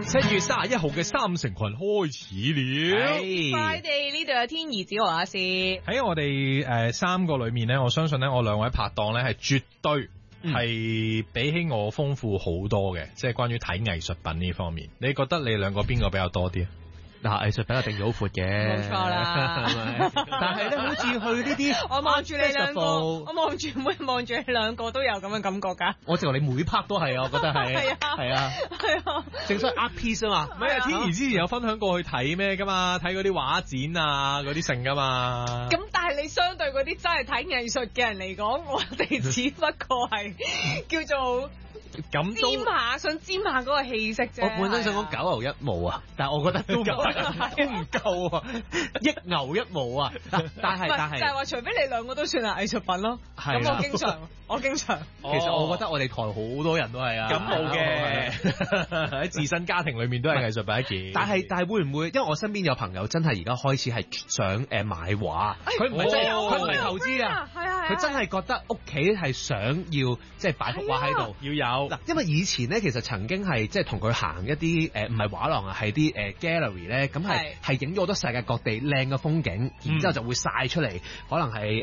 7月31號嘅三成群開始了。 Friday 呢度有天兒子和阿詩。 喺我哋三個裏面咧，我相信咧，我兩位拍檔咧係絕對係比起我豐富好多嘅，即係關於睇藝術品呢方面。你覺得你兩個邊個比較多啲？ 嗱，藝術品一定要好闊嘅， 冇錯啦。 但係咧，好似去呢啲， 我望住你兩個，我望住你兩個都有咁嘅感覺㗎。 我知道你每 part 都係，我覺得係， 係啊， 正所謂 art piece 啊嘛。 唔係啊，天兒之前有分享過去睇咩㗎嘛？睇嗰啲畫展啊，嗰啲剩㗎嘛。 咁但係你相對嗰啲真係睇藝術嘅人嚟講，我哋只不過係叫做想沾下嗰個氣息啫。 我本身想講九牛一毛啊，但係我覺得都唔夠啊，億牛一毛啊。但係就係話，除非你兩個都算係藝術品咯。咁我經常。 其實我覺得我哋台好多人都係啊。 咁冇嘅，喺自身家庭裏面都係藝術品一件。 但係會唔會？因為我身邊有朋友真係而家開始係想買畫，佢唔係真係佢唔係投資啊，佢真係覺得屋企係想要即係擺幅畫喺度要有。 嗱，因為以前咧其實曾經係即係同佢行一啲唔係畫廊啊，係啲gallery 咧，咁係影咗好多世界各地靚嘅風景，然之後就會晒出嚟，可能係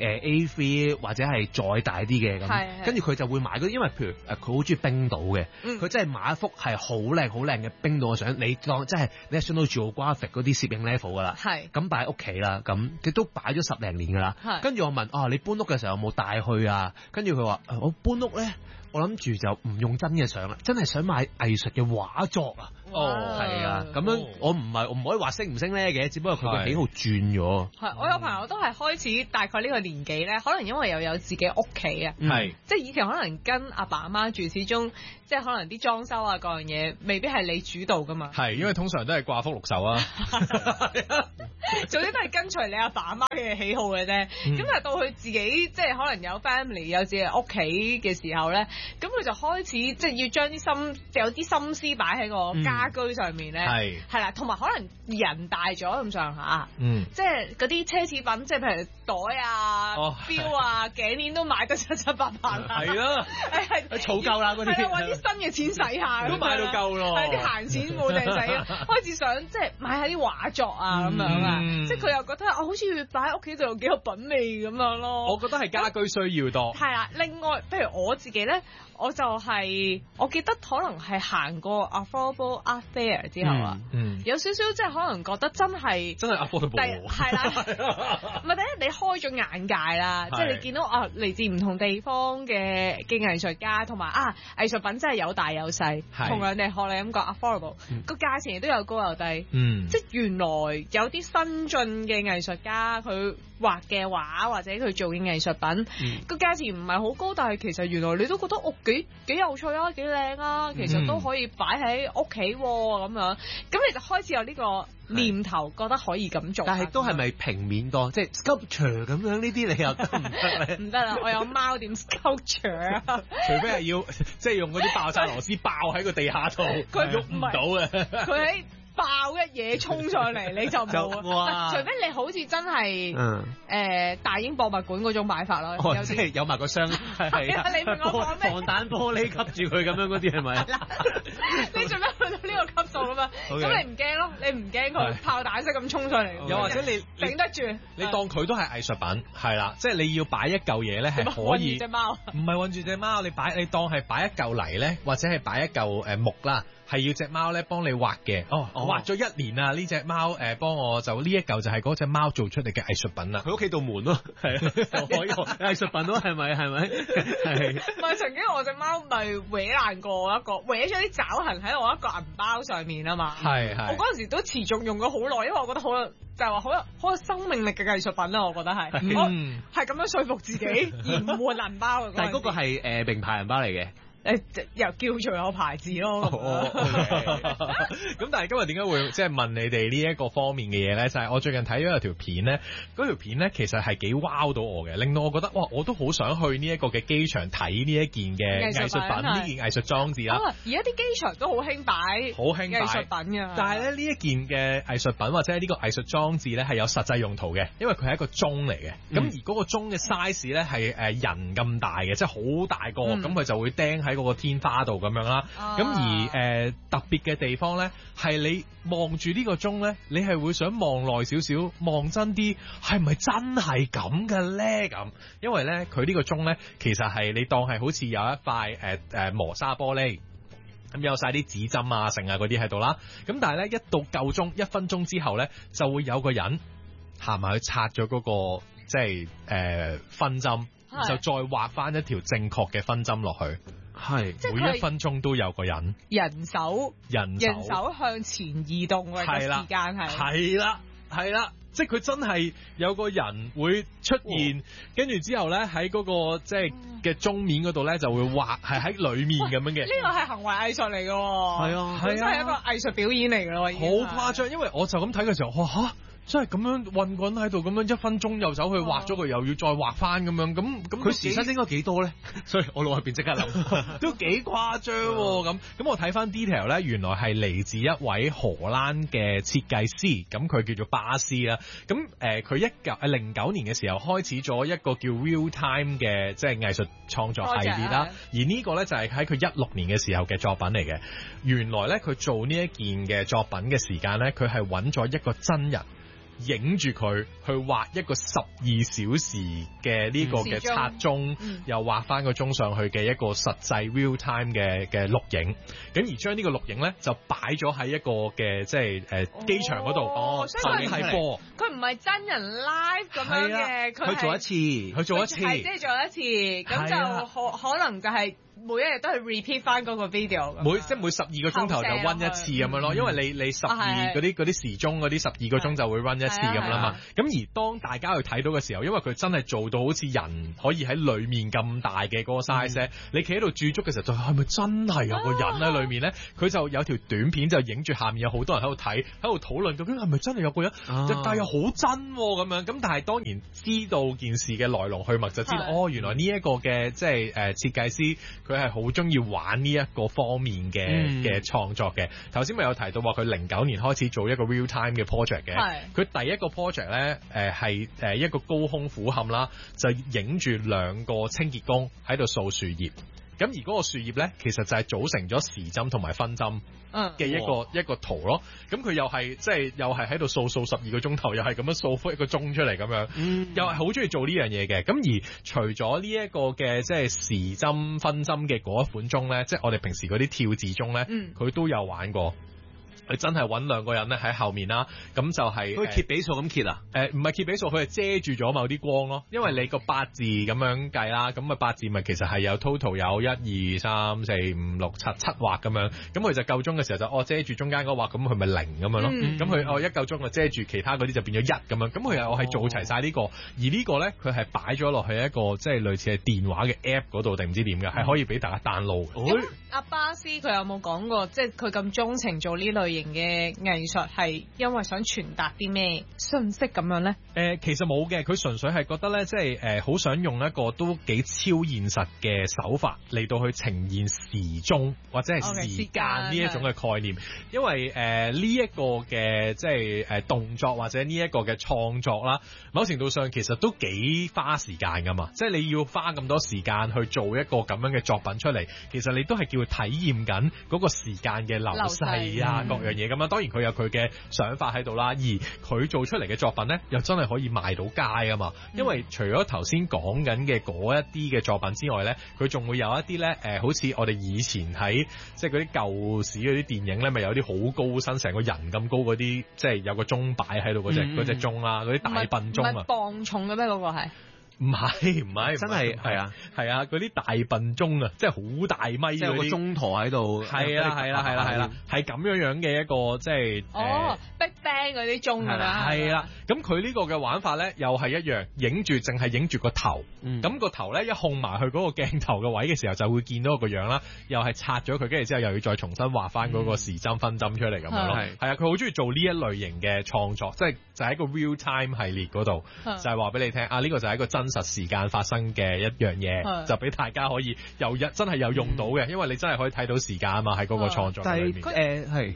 A3 或者係再大啲嘅咁，跟住佢就會買嗰啲，因為譬如佢好中意冰島嘅，佢真係買一幅係好靚嘅冰島嘅相，你當即係你係上到 geographic 嗰啲攝影 level 噶啦，咁擺喺屋企啦，咁佢都擺咗10零年噶啦，跟住我問你搬屋嘅時候有冇帶去啊？跟住佢話我搬屋咧。我諗住就唔用真嘅相啦，真係想買藝術嘅畫作啊！係啊，咁樣我唔可以話升唔升咧嘅，只不過佢個喜好轉咗。 係，我有朋友都係開始大概呢個年紀咧，可能因為又有自己屋企啊，即係以前可能跟阿爸阿媽住，始終即係可能啲裝修啊各樣嘢未必係你主導噶嘛。 係，因為通常都係掛福祿壽啊， 總之都係跟隨你阿爸阿媽嘅喜好嘅啫。咁但係到佢自己即係可能有 family 有自己屋企嘅時候咧。咁佢就開始即係要將有啲心思擺喺個家居上面咧，係啦，同埋可能人大咗咁上下，即係嗰啲奢侈品，即係譬如袋啊、錶啊、頸鏈都買得七七八八啦， 係啦， 係儲夠啦嗰啲， 係揾啲新嘅錢使下， 都買到夠咯， 係啲閒錢冇定使啊，開始想即係買下啲畫作啊咁樣啊，即係佢又覺得好似擺喺屋企度有幾有品味咁樣咯。 我覺得係家居需要多。 係啦，另外譬如我自己咧。我就我記得可能係行過 Affordable Art Fair 之後啊，有少少即係可能覺得真係 Affordable 係啦，唔係第一你開咗眼界啦，即係你見到嚟自唔同地方嘅藝術家，同埋藝術品真係有大有細，同樣地學你咁講 affordable，個價錢亦都有高有低，即係原來有啲新進嘅藝術家佢畫嘅畫或者佢做嘅藝術品個價錢唔係好高，但係其實原來你都覺得幾有趣啊，幾靚啊，其實都可以擺喺屋企咁樣，咁你就開始有呢個念頭，覺得可以咁做。 但係都係咪平面多，即係 sculpture 咁樣呢啲你又得唔得咧？ 唔得啦，我有貓點 sculpture 啊？ 除非係要即係用嗰啲爆炸螺絲爆喺個地下度，佢喐唔到嘅。佢喺爆一嘢衝上嚟你就冇啊！除非你好似真係大英博物館嗰種擺法咯， 即係有埋個箱係啊！ 你問我講咩？ 防彈玻璃吸住佢咁樣嗰啲係咪？ 你做咩去到呢個級數咁啊？咁你唔驚咯？你唔驚佢炮彈式咁衝上嚟？ 又或者你頂得住？ 你當佢都係藝術品係啦，即係你要擺一嚿嘢咧係可以。 隻貓唔係韞住隻貓，你當係擺一嚿泥咧，或者係擺一嚿木啦。係要隻貓咧幫你畫嘅，畫咗1年啊！呢隻貓幫我就呢一嚿就係嗰隻貓做出嚟嘅藝術品啦。 佢屋企度門咯，係就可以藝術品咯，係咪？係。 唔係曾經我隻貓咪搲爛過一個，搲咗啲爪痕喺我一個銀包上面啊嘛。係。我嗰陣時都持續用咗好耐，因為我覺得就係話好有生命力嘅藝術品啦，我覺得係。我係咁樣說服自己而唔換銀包嘅。 但係嗰個係名牌銀包嚟嘅。 又叫做有牌子咯。 咁但係今日點解會即係問你哋呢一個方面嘅嘢咧？就係我最近睇咗有條片咧，嗰條片咧其實係幾 wow 到我嘅，令到我覺得哇，我都好想去呢一個嘅機場睇呢一件嘅藝術品，呢件藝術裝置啦。 而家啲機場都好興擺藝術品㗎。但係咧呢一件嘅藝術品或者呢個藝術裝置咧係有實際用途嘅，因為佢係一個鐘嚟嘅。咁而嗰個鐘嘅 size 咧係人咁大嘅，即係好大個，咁佢就會釘喺喺嗰個天花度咁樣啦。咁而特別嘅地方咧，係你望住呢個鐘咧，你係會想望耐少少，望真啲，係咪真係咁嘅咧？咁因為咧，佢呢個鐘咧，其實係你當係好似有一塊磨砂玻璃。咁有晒啲指針啊、剩啊嗰啲喺度啦，咁但係咧一到夠鐘1分鐘之後咧，就會有個人行埋去拆咗嗰個即係分針，就再畫翻一條正確嘅分針落去。係每1分鐘都有個人手向前移動嘅時間係啦。即係佢真係有個人會出現，跟住之後咧喺嗰個即係嘅鐘面嗰度咧就會畫係喺裏面咁樣嘅。呢個係行為藝術嚟嘅喎，係啊，真係一個藝術表演嚟嘅咯，好誇張。因為我就咁睇嘅時候，嚇！真係咁樣混滾喺度，咁樣1分鐘又走去畫咗佢，又要再畫翻咁樣，咁佢時薪應該幾多咧？所以我腦入邊即刻諗，都幾誇張喎。咁我睇翻 detail 咧，原來係嚟自一位荷蘭嘅設計師，咁佢叫做巴斯啦。咁佢09年嘅時候開始咗一個叫 Real Time 嘅即係藝術創作系列啦。而呢個咧就係喺佢16年嘅時候嘅作品嚟嘅。原來咧佢做呢一件嘅作品嘅時間咧，佢係揾咗一個真人。影住佢去畫一個12小時嘅呢個嘅測鐘，又畫翻個鐘上去嘅一個實際 real time 嘅錄影，咁而將呢個錄影咧就擺咗喺一個嘅即係機場嗰度，真係播，佢唔係真人 live 咁樣嘅，佢做一次，即係做一次，咁就可能就係。每一日都係 repeat 翻嗰個 video，每12個鐘頭就 run 一次咁樣咯，因為你12嗰啲時鐘嗰啲12個鐘就會 run 一次咁啦嘛。咁而當大家去睇到嘅時候，因為佢真係做到好似人可以喺裡面咁大嘅嗰個 size，你企喺度駐足嘅時候，就係咪真係有個人喺裡面咧？佢就有條短片就影住下面有好多人喺度睇，喺度討論究竟係咪真係有個人，但係又好真咁樣。咁但係當然知道件事嘅來龍去脈，就知道原來呢一個嘅即係設計師。佢係好中意玩呢一個方面嘅創作嘅。頭先咪有提到話佢09年開始做一個 real time 嘅 project 嘅。佢第一個 project 咧係一個高空俯瞰啦，就影住2個清潔工喺度掃樹葉。咁而嗰個樹葉咧，其實就係組成咗時針同埋分針嘅一個圖咯。咁佢又係即係又係喺度掃12個鐘頭，又係咁樣掃出一個鐘出嚟咁樣，又係好中意做呢樣嘢嘅。咁而除咗呢一個嘅即係時針分針嘅嗰一款鐘咧，即係我哋平時嗰啲跳字鐘咧，佢都有玩過。佢真係揾2個人咧喺後面啦，咁就係佢揭比數咁揭啊？唔係揭比數，佢係遮住咗某啲光咯。因為你個8字咁樣計啦，咁8字咪其實係有 total 有1、2、3、4、5、6、7畫咁樣。咁佢就夠鐘嘅時候就遮住中間嗰畫，咁佢咪0咁樣咯。咁佢一夠鐘就遮住其他嗰啲就變咗1咁樣。咁佢我係做齊晒呢個，而呢個咧佢係擺咗落去一個即係類似係電話嘅 app 嗰度定唔知點嘅，係可以俾大家 download。阿巴斯佢有冇講過，即係佢咁鍾情做呢類型嘅藝術，係因為想傳達啲咩信息咁樣咧？ 其實冇嘅，佢純粹係覺得咧，即係好想用一個都幾超現實嘅手法嚟到去呈現時鐘或者係時間呢一種嘅概念。因為呢一個嘅即係動作或者呢一個嘅創作啦，某程度上其實都幾花時間噶嘛。即係你要花咁多時間去做一個咁樣嘅作品出嚟，其實你都係叫體驗緊嗰個時間嘅流逝啊，各樣嘢咁樣。當然佢有佢嘅想法喺度啦，而佢做出嚟嘅作品咧，又真係可以賣到街啊嘛。因為除咗頭先講緊嘅嗰一啲嘅作品之外咧，佢仲會有一啲咧好似我哋以前喺即係嗰啲舊時嗰啲電影咧，咪有啲好高身成個人咁高嗰啲，即係有個鐘擺喺度嗰隻鐘啦，嗰啲大笨鐘啊，唔係磅重嘅咩？嗰個係？唔係，真係係啊，嗰啲大笨鐘啊，即係好大米嗰啲，即係有個鐘陀喺度。係啦，係咁樣嘅一個即係Big Bang 嗰啲鐘㗎啦。係啦，咁佢呢個嘅玩法咧，又係一樣，淨係影住個頭。咁個頭咧一控埋去嗰個鏡頭嘅位嘅時候，就會見到個樣啦。又係拆咗佢，跟住之後又要再重新畫翻嗰個時針分針出嚟咁樣咯。係啊，佢好中意做呢一類型嘅創作，即係就喺個 Real Time 系列嗰度，就係話俾你聽啊，呢個就係一個真實時間發生嘅一樣嘢，就俾大家可以真係有用到嘅，因為你真係可以睇到時間啊嘛，喺嗰個創作裏面。但係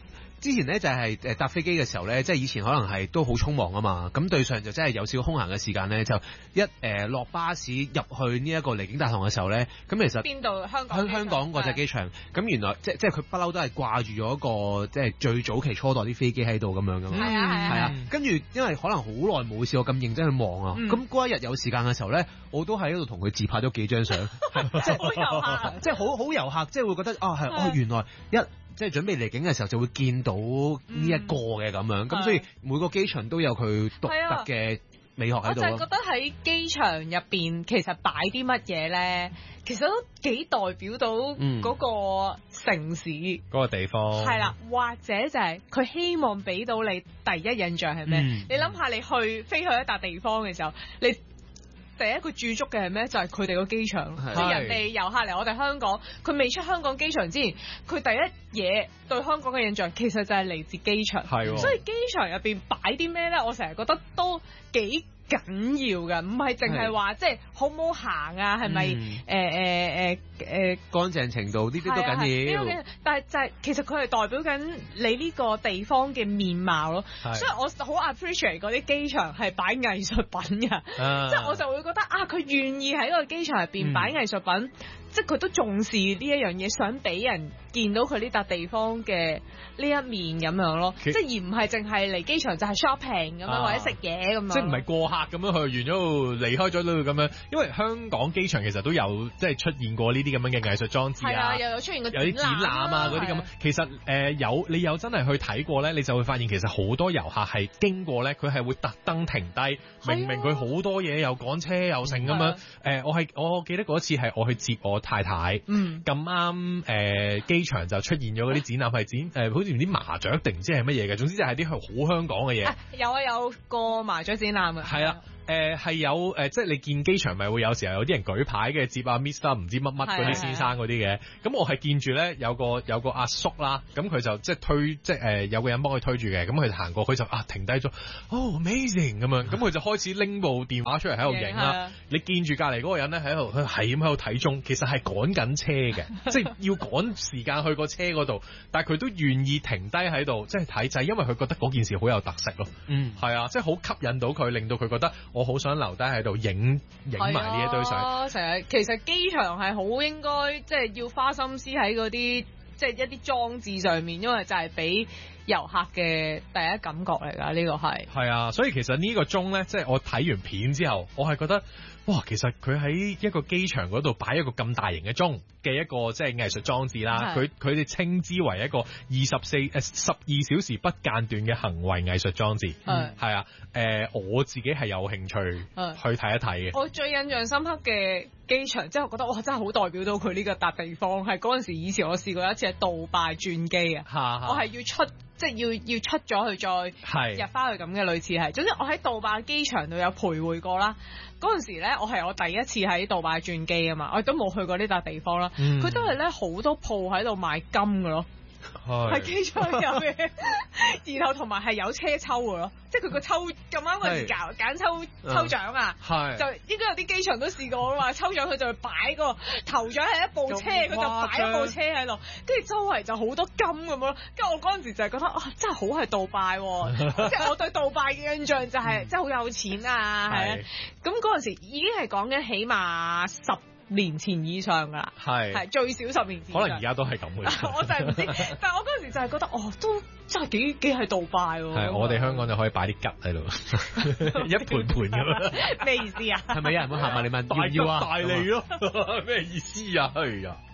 之前咧就係搭飛機嘅時候咧，即係以前可能係都好匆忙啊嘛，咁對上就真係有少空閒嘅時間咧，就一落巴士入去呢一個離境大堂嘅時候咧，咁其實邊度香港國際機場，咁原來即係佢不嬲都係掛住咗一個即係最早期初代啲飛機喺度咁樣噶嘛， 係啊， 跟住因為可能好耐冇試過咁認真去望啊，咁嗰一日有時間嘅時候咧，我都喺度同佢自拍咗幾張相，即係好遊客， 即係好遊客，即係會覺得原來即係準備離境嘅時候就會見到呢一個嘅咁樣，咁所以每個機場都有佢獨特嘅美學喺度。 我就覺得喺機場入邊其實擺啲乜嘢咧，其實都幾代表到嗰個城市嗰個地方。 係啦，或者就係佢希望俾到你第一印象係咩？你諗下，你飛去一笪地方嘅時候，你第一個駐足嘅係咩？就係佢哋個機場，即係人哋遊客嚟我哋香港，佢未出香港機場之前，佢第一嘢對香港嘅印象其實就係嚟自機場。所以機場入邊擺啲咩咧？我成日覺得都幾緊要㗎，唔係淨係話即係好唔好行啊，係咪乾淨程度呢啲都緊要。 但係就係其實佢係代表緊你呢個地方嘅面貌咯。所以我好 appreciate 嗰啲機場係擺藝術品㗎，即係我就會覺得佢願意喺個機場入邊擺藝術品，即係佢都重視呢一樣嘢，想俾人見到佢呢笪地方嘅呢一面咁樣咯。即係而唔係淨係嚟機場就係 shopping 咁樣或者食嘢咁樣。 即係唔係過客咁樣去完咗度離開咗度咁樣，因為香港機場其實都有即係出現過呢啲咁樣嘅藝術裝置啊， 又有出現過有啲展覽啊嗰啲咁。其實你有真係去睇過咧，你就會發現其實好多遊客係經過咧，佢係會特登停低，明明佢好多嘢又趕車又成咁樣。我記得嗰次係我去接我太太，咁啱機場就出現咗嗰啲展覽，係展好似唔知麻雀定唔知係乜嘢嘅，總之就係啲好香港嘅嘢。 有個麻雀展覽嘅。 係啊。係有即係你見機場咪會有時候有啲人舉牌嘅接啊 Mr 唔知乜乜嗰啲先生嗰啲嘅，咁我係見住咧有個阿叔啦，咁佢就即係推即係有個人幫佢推住嘅，咁佢行過佢就停低咗，amazing 咁樣，咁佢就開始拎部電話出嚟喺度影啦。你見住隔離嗰個人咧喺度，佢係咁喺度睇鐘，其實係趕緊車嘅，即係要趕時間去個車嗰度，但係佢都願意停低喺度即係睇，就係因為佢覺得嗰件事好有特色咯。係啊，即係好吸引到佢，令到佢覺得。我好想留低喺度影埋呢一堆相。 成日其實機場係好應該即係要花心思喺嗰啲即係一啲裝置上面，因為就係俾遊客嘅第一感覺嚟㗎。呢個係啊，所以其實呢個鐘咧，即係我睇完片之後，我係覺得哇，其實佢喺一個機場嗰度擺一個咁大型嘅鐘嘅一個即係藝術裝置啦。佢哋稱之為一個12小時不間斷嘅行為藝術裝置。係啊，我自己係有興趣去睇一睇嘅。 我最印象深刻嘅機場，即係我覺得哇，真係好代表到佢呢個笪地方。係嗰陣時以前我試過一次係杜拜轉機啊，我係要出。即係要出咗去再入翻去咁嘅類似係，總之我喺杜拜機場度有徘徊過啦。嗰陣時咧，我係我第一次喺杜拜轉機啊嘛，我亦都冇去過呢笪地方啦。佢都係咧好多鋪喺度賣金㗎咯。喺機場入面，然後同埋係有車抽嘅咯，即係佢個抽咁啱嗰時揀抽獎啊，就應該有啲機場都試過啊嘛，抽獎佢就會擺個頭獎係一部車，佢就擺一部車喺度，跟住周圍就好多金咁樣咯。跟住我嗰陣時就係覺得真係好係杜拜喎，即係我對杜拜嘅印象就係真係好有錢啊，係啊，咁嗰陣時已經係講緊起碼10年前以上㗎啦，係最少10年前。 可能而家都係咁嘅。 我就係唔知，但係我嗰陣時就係覺得都真係幾係杜拜喎。 係，我哋香港就可以擺啲吉喺度，一盤盤咁樣。 咩意思啊？ 係咪有人會行埋你問要唔要啊？ 大利咯，咩意思啊？係啊。